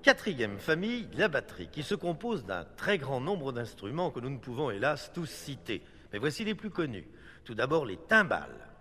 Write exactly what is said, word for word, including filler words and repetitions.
Quatrième famille, la batterie, qui se compose d'un très grand nombre d'instruments que nous ne pouvons hélas tous citer. Mais voici les plus connus. Tout d'abord les timbales.